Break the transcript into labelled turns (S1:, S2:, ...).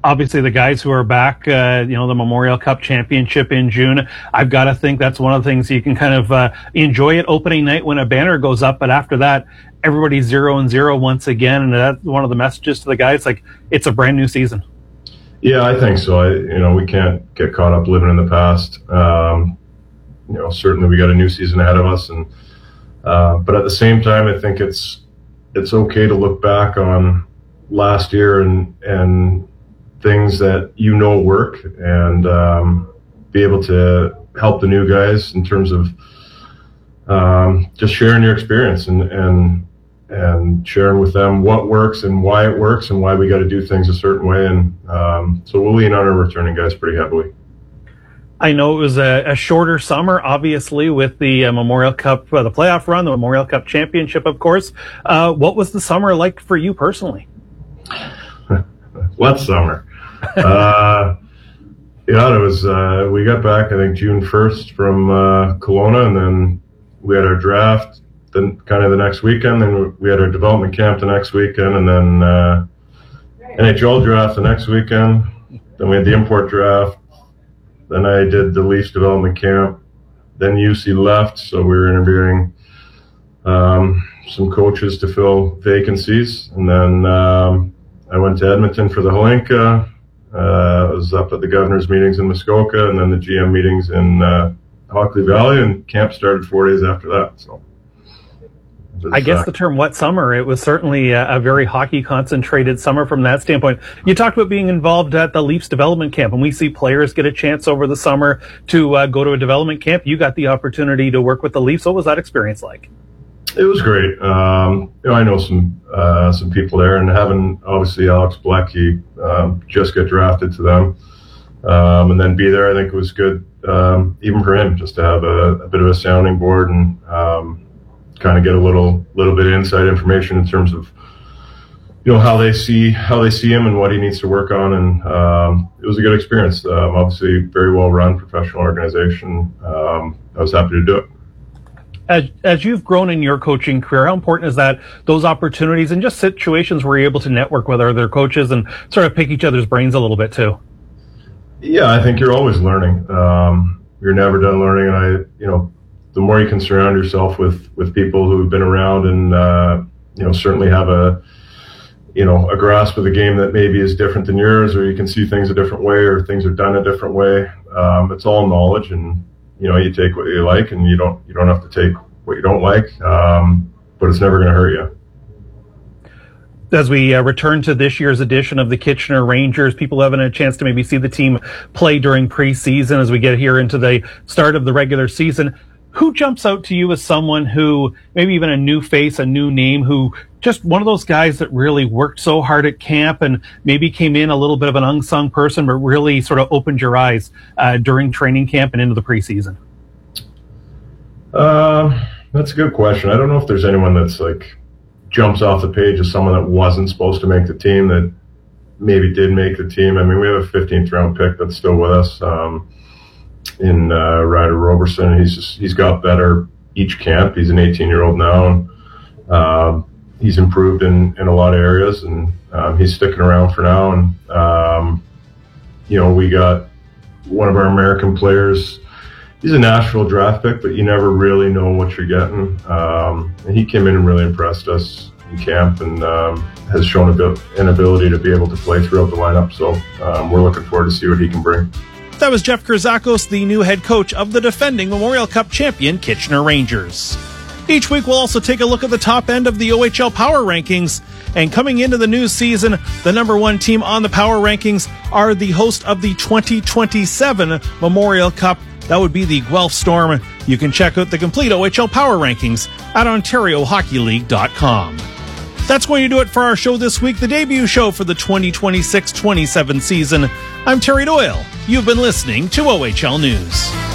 S1: obviously the guys who are back, the Memorial Cup Championship in June, I've got to think that's one of the things you can kind of enjoy it opening night when a banner goes up, but after that, everybody's 0-0 once again, and that's one of the messages to the guys, like, it's a brand new season.
S2: Yeah, I think so. We can't get caught up living in the past. Certainly we got a new season ahead of us, and but at the same time, I think it's okay to look back on last year and things that work, and be able to help the new guys in terms of just sharing your experience and sharing with them what works and why it works and why we got to do things a certain way. And so we'll lean on our returning guys pretty heavily.
S1: I know it was a shorter summer, obviously, with the Memorial Cup, the playoff run, the Memorial Cup Championship, of course. What was the summer like for you personally?
S2: What summer? It was, we got back, I think, June 1st from Kelowna, and then we had our draft then kind of the next weekend, then we had our development camp the next weekend, and then NHL draft the next weekend. Then we had the import draft. Then I did the Leafs development camp. Then UC left, so we were interviewing some coaches to fill vacancies. And then I went to Edmonton for the Holinka. I was up at the governor's meetings in Muskoka, and then the GM meetings in Hockley Valley, and camp started 4 days after that. So
S1: I guess the term wet summer, it was certainly a very hockey concentrated summer from that standpoint. You talked about being involved at the Leafs development camp, and we see players get a chance over the summer to go to a development camp. You got the opportunity to work with the Leafs. What was that experience like?
S2: It was great. I know some people there, and having obviously Alex Black, he just got drafted to them, and then be there, I think it was good, even for him, just to have a bit of a sounding board and kind of get a little bit of inside information in terms of how they see him and what he needs to work on. And it was a good experience. Obviously, very well run professional organization. I was happy to do it.
S1: As you've grown in your coaching career, how important is that, those opportunities and just situations where you're able to network with other coaches and sort of pick each other's brains a little bit too?
S2: Yeah, I think you're always learning. You're never done learning, and the more you can surround yourself with people who've been around and certainly have a grasp of the game that maybe is different than yours, or you can see things a different way, or things are done a different way. It's all knowledge, and you take what you like, and you don't have to take what you don't like, but it's never going to hurt you.
S1: As we return to this year's edition of the Kitchener Rangers, people having a chance to maybe see the team play during preseason as we get here into the start of the regular season, who jumps out to you as someone who, maybe even a new face, a new name, who just one of those guys that really worked so hard at camp and maybe came in a little bit of an unsung person, but really sort of opened your eyes during training camp and into the preseason?
S2: That's a good question. I don't know if there's anyone that's jumps off the page as someone that wasn't supposed to make the team that maybe did make the team. I mean, we have a 15th round pick that's still with us. In Ryder Roberson. He's got better each camp. He's an 18-year-old now, and he's improved in a lot of areas, and he's sticking around for now. And we got one of our American players. He's a Nashville draft pick, but you never really know what you're getting. And he came in and really impressed us in camp, and has shown an ability to be able to play throughout the lineup. So we're looking forward to see what he can bring.
S1: That was Jeff Kurzakos, the new head coach of the defending Memorial Cup champion Kitchener Rangers. Each week we'll also take a look at the top end of the OHL Power Rankings. And coming into the new season, the number one team on the Power Rankings are the host of the 2027 Memorial Cup. That would be the Guelph Storm. You can check out the complete OHL Power Rankings at OntarioHockeyLeague.com. That's going to do it for our show this week, the debut show for the 2026-27 season. I'm Terry Doyle. You've been listening to OHL News.